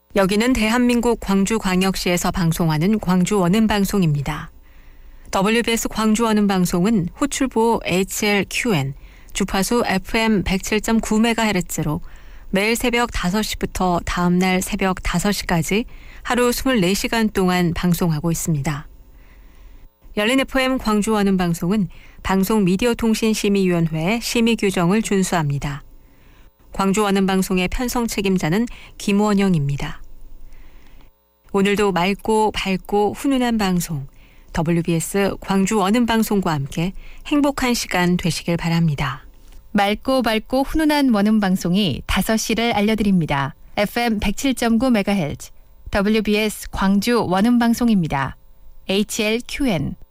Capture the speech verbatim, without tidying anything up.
여기는 대한민국 광주광역시에서 방송하는 광주 원음방송입니다. 더블유비에스 광주 원음방송은 호출보 에이치엘큐엔, 주파수 에프엠 백칠 점 구 메가헤르츠로 매일 새벽 다섯 시부터 다음날 새벽 다섯 시까지 하루 이십사 시간 동안 방송하고 있습니다. 열린 에프엠 광주 원음방송은 방송미디어통신심의위원회의 심의 규정을 준수합니다. 광주 원음방송의 편성 책임자는 김원영입니다. 오늘도 맑고 밝고 훈훈한 방송, 더블유비에스 광주 원음방송과 함께 행복한 시간 되시길 바랍니다. 맑고 밝고 훈훈한 원음방송이 다섯 시를 알려드립니다. 에프엠 백칠 점 구 메가헤르츠 더블유비에스 광주 원음방송입니다. 에이치엘큐엔